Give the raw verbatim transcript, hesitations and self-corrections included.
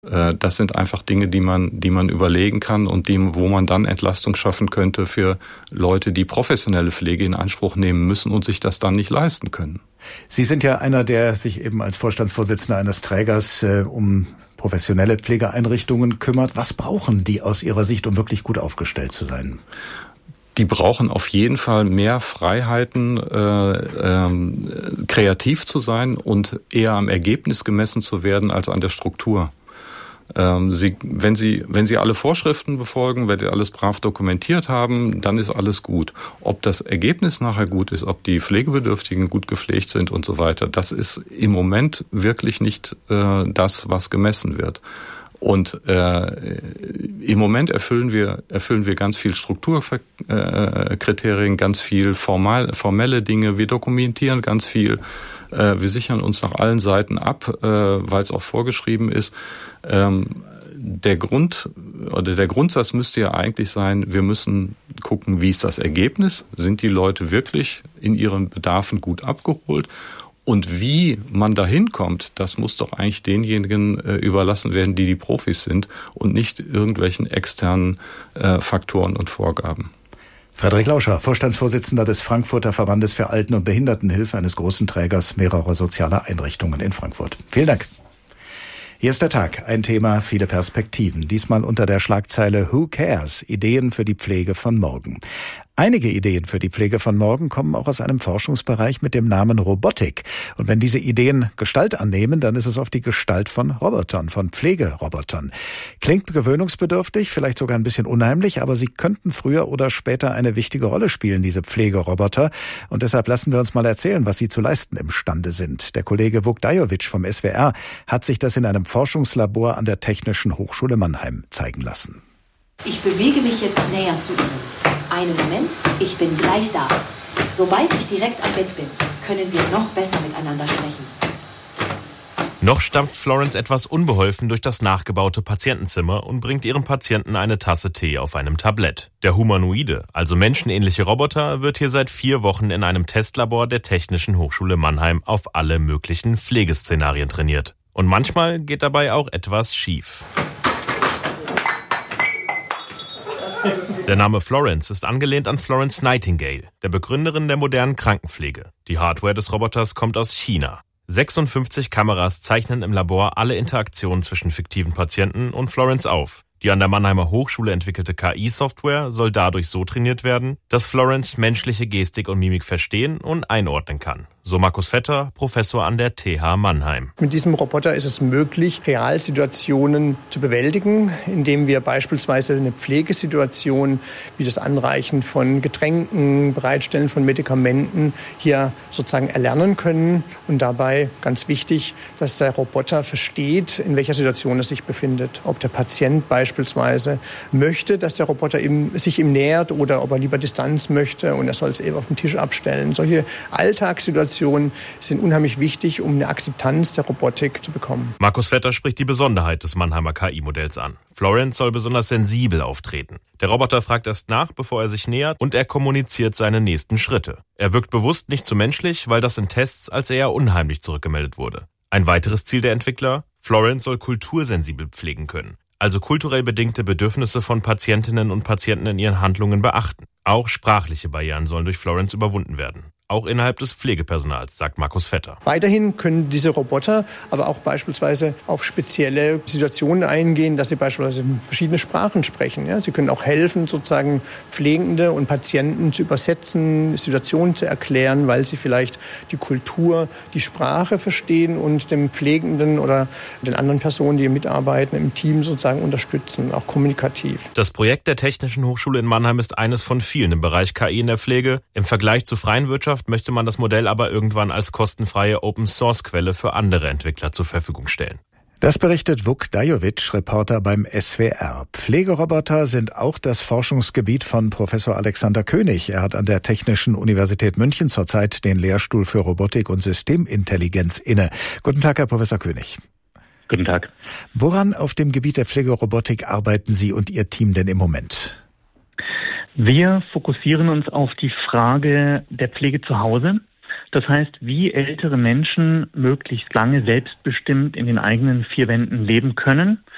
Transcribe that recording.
Das sind einfach Dinge, die man, die man überlegen kann und die, wo man dann Entlastung schaffen könnte für Leute, die professionelle Pflege in Anspruch nehmen müssen und sich das dann nicht leisten können. Sie sind ja einer, der sich eben als Vorstandsvorsitzender eines Trägers äh, um professionelle Pflegeeinrichtungen kümmert. Was brauchen die aus Ihrer Sicht, um wirklich gut aufgestellt zu sein? Die brauchen auf jeden Fall mehr Freiheiten, äh, äh, kreativ zu sein und eher am Ergebnis gemessen zu werden als an der Struktur. Ähm, Sie, wenn Sie, wenn Sie alle Vorschriften befolgen, wenn Sie alles brav dokumentiert haben, dann ist alles gut. Ob das Ergebnis nachher gut ist, ob die Pflegebedürftigen gut gepflegt sind und so weiter, das ist im Moment wirklich nicht äh, das, was gemessen wird. Und äh, im Moment erfüllen wir erfüllen wir ganz viel Strukturkriterien, ganz viel formal, formelle Dinge. Wir dokumentieren ganz viel. Äh, wir sichern uns nach allen Seiten ab, äh, weil es auch vorgeschrieben ist. Ähm, der Grund oder der Grundsatz müsste ja eigentlich sein: Wir müssen gucken, wie ist das Ergebnis? Sind die Leute wirklich in ihren Bedarfen gut abgeholt? Und wie man dahin kommt, das muss doch eigentlich denjenigen äh, überlassen werden, die die Profis sind und nicht irgendwelchen externen äh, Faktoren und Vorgaben. Frederik Lauscher, Vorstandsvorsitzender des Frankfurter Verbandes für Alten- und Behindertenhilfe, eines großen Trägers mehrerer sozialer Einrichtungen in Frankfurt. Vielen Dank. Hier ist der Tag, ein Thema, viele Perspektiven. Diesmal unter der Schlagzeile Who Cares? Ideen für die Pflege von morgen. Einige Ideen für die Pflege von morgen kommen auch aus einem Forschungsbereich mit dem Namen Robotik. Und wenn diese Ideen Gestalt annehmen, dann ist es oft die Gestalt von Robotern, von Pflegerobotern. Klingt gewöhnungsbedürftig, vielleicht sogar ein bisschen unheimlich, aber sie könnten früher oder später eine wichtige Rolle spielen, diese Pflegeroboter. Und deshalb lassen wir uns mal erzählen, was sie zu leisten imstande sind. Der Kollege Vuk Dajovic vom S W R hat sich das in einem Forschungslabor an der Technischen Hochschule Mannheim zeigen lassen. Ich bewege mich jetzt näher zu Ihnen. Einen Moment, ich bin gleich da. Sobald ich direkt am Bett bin, können wir noch besser miteinander sprechen. Noch stampft Florence etwas unbeholfen durch das nachgebaute Patientenzimmer und bringt ihrem Patienten eine Tasse Tee auf einem Tablett. Der humanoide, also menschenähnliche Roboter, wird hier seit vier Wochen in einem Testlabor der Technischen Hochschule Mannheim auf alle möglichen Pflegeszenarien trainiert. Und manchmal geht dabei auch etwas schief. Der Name Florence ist angelehnt an Florence Nightingale, der Begründerin der modernen Krankenpflege. Die Hardware des Roboters kommt aus China. sechsundfünfzig Kameras zeichnen im Labor alle Interaktionen zwischen fiktiven Patienten und Florence auf. Die an der Mannheimer Hochschule entwickelte K I-Software soll dadurch so trainiert werden, dass Florence menschliche Gestik und Mimik verstehen und einordnen kann. So Markus Vetter, Professor an der T H Mannheim. Mit diesem Roboter ist es möglich, Realsituationen zu bewältigen, indem wir beispielsweise eine Pflegesituation wie das Anreichen von Getränken, Bereitstellen von Medikamenten hier sozusagen erlernen können. Und dabei ganz wichtig, dass der Roboter versteht, in welcher Situation er sich befindet. Ob der Patient beispielsweise möchte, dass der Roboter ihm, sich ihm nähert oder ob er lieber Distanz möchte und er soll es eben auf den Tisch abstellen. Solche Alltagssituationen sind unheimlich wichtig, um eine Akzeptanz der Robotik zu bekommen. Markus Vetter spricht die Besonderheit des Mannheimer K I-Modells an. Florence soll besonders sensibel auftreten. Der Roboter fragt erst nach, bevor er sich nähert, und er kommuniziert seine nächsten Schritte. Er wirkt bewusst nicht zu menschlich, weil das in Tests als eher unheimlich zurückgemeldet wurde. Ein weiteres Ziel der Entwickler: Florence soll kultursensibel pflegen können. Also kulturell bedingte Bedürfnisse von Patientinnen und Patienten in ihren Handlungen beachten. Auch sprachliche Barrieren sollen durch Florence überwunden werden. Auch innerhalb des Pflegepersonals, sagt Markus Vetter. Weiterhin können diese Roboter aber auch beispielsweise auf spezielle Situationen eingehen, dass sie beispielsweise verschiedene Sprachen sprechen. Ja, sie können auch helfen, sozusagen Pflegende und Patienten zu übersetzen, Situationen zu erklären, weil sie vielleicht die Kultur, die Sprache verstehen und dem Pflegenden oder den anderen Personen, die mitarbeiten, im Team sozusagen unterstützen, auch kommunikativ. Das Projekt der Technischen Hochschule in Mannheim ist eines von vielen im Bereich K I in der Pflege. Im Vergleich zur freien Wirtschaft möchte man das Modell aber irgendwann als kostenfreie Open-Source-Quelle für andere Entwickler zur Verfügung stellen. Das berichtet Vuk Dajovic, Reporter beim S W R. Pflegeroboter sind auch das Forschungsgebiet von Professor Alexander König. Er hat an der Technischen Universität München zurzeit den Lehrstuhl für Robotik und Systemintelligenz inne. Guten Tag, Herr Professor König. Guten Tag. Woran auf dem Gebiet der Pflegerobotik arbeiten Sie und Ihr Team denn im Moment? Wir fokussieren uns auf die Frage der Pflege zu Hause. Das heißt, wie ältere Menschen möglichst lange selbstbestimmt in den eigenen vier Wänden leben können.